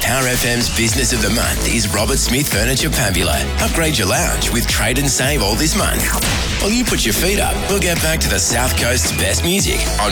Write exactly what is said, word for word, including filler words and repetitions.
Power F M's Business of the Month is Robert Smith Furniture Fabula. Upgrade your lounge with trade and save all this month. While you put your feet up, we'll get back to the South Coast's best music on